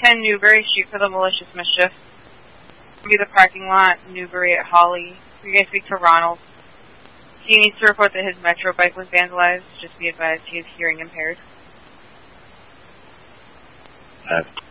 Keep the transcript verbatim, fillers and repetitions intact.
ten, Newbury, Street for the Malicious Mischief. Be the parking lot, Newbury at Holly. You guys speak to Ronald. He needs to report that his Metro bike was vandalized. Just be advised he is hearing impaired. Uh,